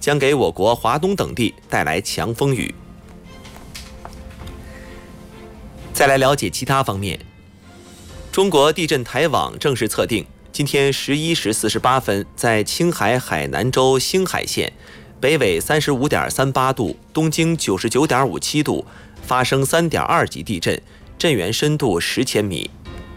将给我国华东等地带来强风雨。再来了解其他方面，中国地震台网正式测定，今天11时48分，在青海海南州兴海县北纬35.38度、东经99.57度发生3.2级地震，震源深度10千米。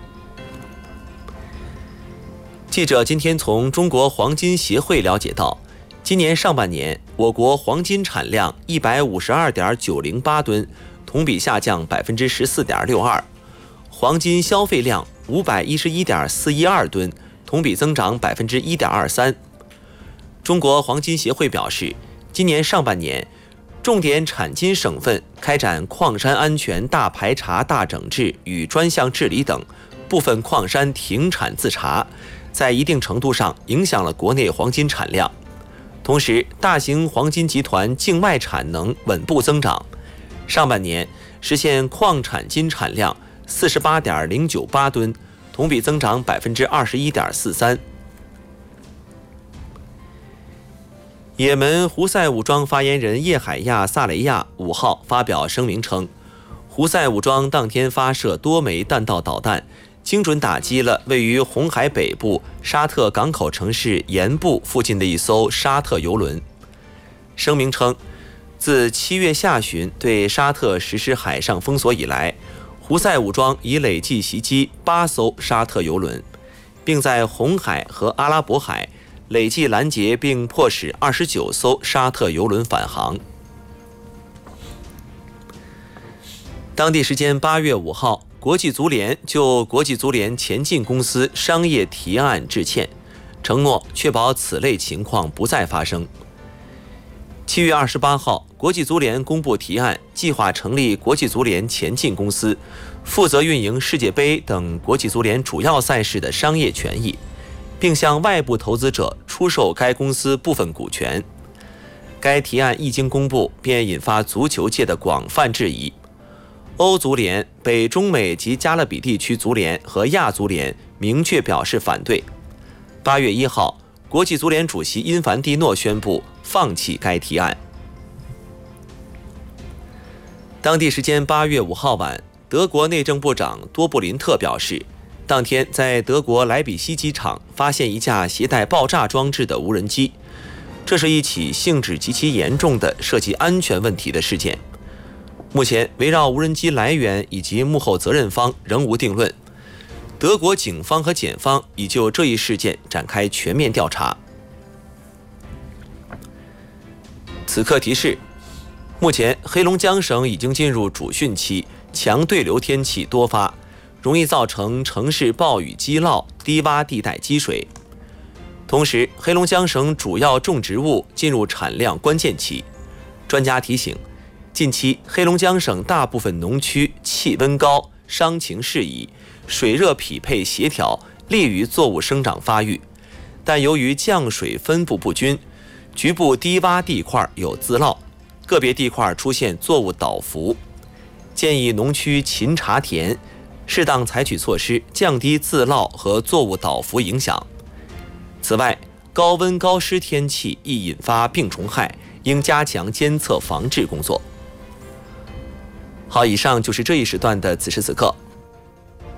记者今天从中国黄金协会了解到，今年上半年我国黄金产量152.908吨，同比下降14.62%，黄金消费量511.412吨，同比增长1.23%。中国黄金协会表示，今年上半年，重点产金省份开展矿山安全大排查大整治与专项治理等，部分矿山停产自查，在一定程度上影响了国内黄金产量。同时，大型黄金集团境外产能稳步增长，上半年实现矿产金产量48.098吨，同比增长21.43%。也门胡塞武装发言人叶海亚·萨雷亚5号发表声明称，胡塞武装当天发射多枚弹道导弹，精准打击了位于红海北部沙特港口城市盐部附近的一艘沙特油轮。声明称，自7月下旬对沙特实施海上封锁以来，胡塞武装已累计袭击8艘沙特油轮，并在红海和阿拉伯海累计拦截并迫使29艘沙特油轮返航。当地时间8月5号，国际足联就国际足联前进公司商业提案致歉，承诺确保此类情况不再发生。7月28号，国际足联公布提案，计划成立国际足联前进公司，负责运营世界杯等国际足联主要赛事的商业权益，并向外部投资者出售该公司部分股权。该提案一经公布，便引发足球界的广泛质疑。欧足联、北中美及加勒比地区足联和亚足联明确表示反对。8月1号，国际足联主席因凡蒂诺宣布放弃该提案。当地时间8月5号晚，德国内政部长多布林特表示，当天在德国莱比锡机场发现一架携带爆炸装置的无人机，这是一起性质极其严重的涉及安全问题的事件。目前，围绕无人机来源以及幕后责任方仍无定论。德国警方和检方已就这一事件展开全面调查。此刻提示：目前黑龙江省已经进入主汛期，强对流天气多发，容易造成城市暴雨积涝、低洼地带积水。同时，黑龙江省主要种植物进入产量关键期。专家提醒，近期黑龙江省大部分农区气温高，伤情适宜，水热匹配协调，利于作物生长发育。但由于降水分布不均，局部低洼地块有自涝，个别地块出现作物倒伏。建议农区勤查田，适当采取措施，降低自涝和作物倒伏影响。此外，高温高湿天气易引发病虫害，应加强监测防治工作。好，以上就是这一时段的此时此刻。